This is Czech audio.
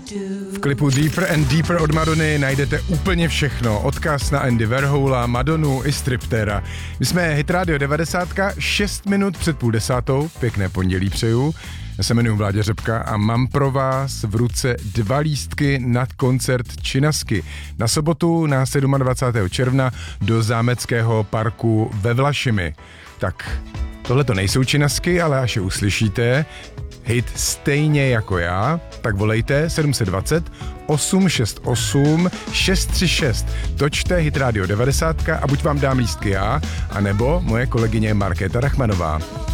V klipu Deeper and Deeper od Madony najdete úplně všechno. Odkaz na Andy Warhola, Madonu i striptéra. My jsme Hit Radio 90, 6 minut před 9:30. Pěkné pondělí přeju. Já se jmenuji Vláďa Řepka a mám pro vás v ruce 2 lístky na koncert Činasky. Na sobotu na 27. června do Zámeckého parku ve Vlašimi. Tak, tohle to nejsou Činasky, ale až je uslyšíte, hit stejně jako já, tak volejte 720 868 636. Točte Hit Radio 90 a buď vám dám lístky já, anebo moje kolegyně Markéta Rachmanová.